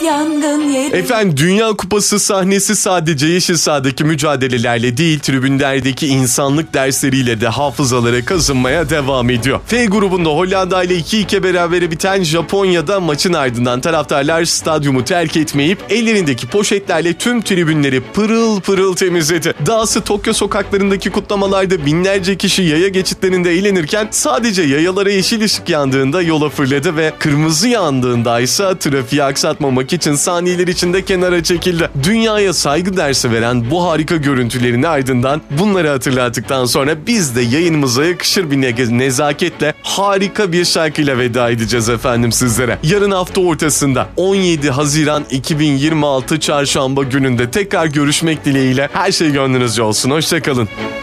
yangın yeri. Efendim, Dünya Kupası sahnesi sadece yeşil sahadaki mücadelelerle değil, tribünlerdeki insanlık dersleriyle de hafızalara kazınmaya devam ediyor. F grubunda Hollanda ile 2-2 berabere biten Japonya'da maçın ardından taraftarlar stadyumu terk etmeyip ellerindeki poşetlerle tüm tribünleri pırıl pırıl temizledi. Dahası Tokyo sokaklarındaki kutlamalarda binlerce kişi yaya geçitlerinde eğlenirken sadece yayalara yeşil ışık yandığında yola fırladı ve kırmızı yandığında ise trafiği aksatmamak için saniyeler içinde kenara çekildi. Dünyaya saygı dersi veren bu harika görüntülerin ardından bunları hatırlattıktan sonra biz de yayınımıza yakışır bir nezaketle harika bir şarkıyla veda edeceğiz efendim sizlere. Yarın hafta ortasında 17 Haziran 2026 Çarşamba gününde tekrar görüşmek dileğiyle her şey gönlünüzce olsun. Hoşçakalın.